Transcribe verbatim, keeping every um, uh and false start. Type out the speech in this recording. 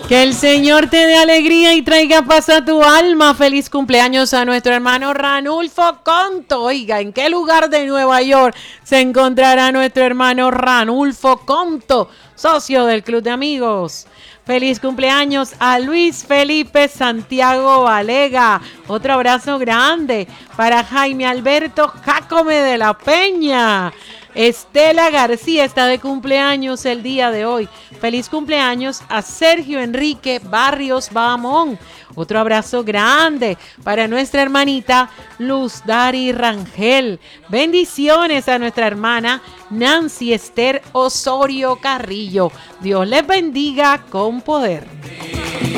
Que el Señor te dé alegría y traiga paz a tu alma. Feliz cumpleaños a nuestro hermano Ranulfo Conto. Oiga, ¿en qué lugar de Nueva York se encontrará nuestro hermano Ranulfo Conto, socio del Club de Amigos? Feliz cumpleaños a Luis Felipe Santiago Valega. Otro abrazo grande para Jaime Alberto Jácome de la Peña. Estela García está de cumpleaños el día de hoy. Feliz cumpleaños a Sergio Enrique Barrios Bamón. Otro abrazo grande para nuestra hermanita Luz Dari Rangel. Bendiciones a nuestra hermana Nancy Esther Osorio Carrillo. Dios les bendiga con poder.